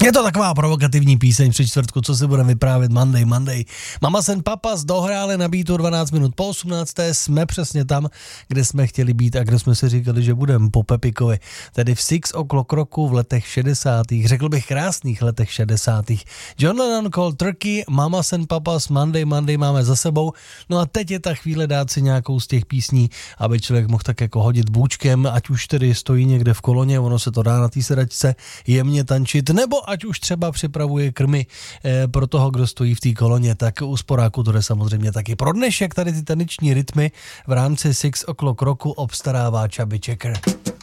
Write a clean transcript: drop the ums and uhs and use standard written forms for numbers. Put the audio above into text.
Je to taková provokativní píseň při čtvrtku, co si budeme vyprávět Monday. Mamas and Papas dohráli na beatu 12 minut po 18. Jsme přesně tam, kde jsme chtěli být a kde jsme si říkali, že budeme po Pepikovi. Tedy v 6 o'clock roku v letech 60. Řekl bych krásných letech 60. John Lennon Cold Turkey, Mamas and Papas, Monday máme za sebou. No a teď je ta chvíle dát si nějakou z těch písní, aby člověk mohl tak jako hodit bůčkem, ať už tedy stojí někde v koloně, ono se to dá na té sedačce jemně tančit, nebo ať už třeba připravuje krmy pro toho, kdo stojí v té koloně, tak u sporáku to jde samozřejmě taky. Pro dnešek tady ty taneční rytmy v rámci 6 o'clock roku obstarává Chubby Checker.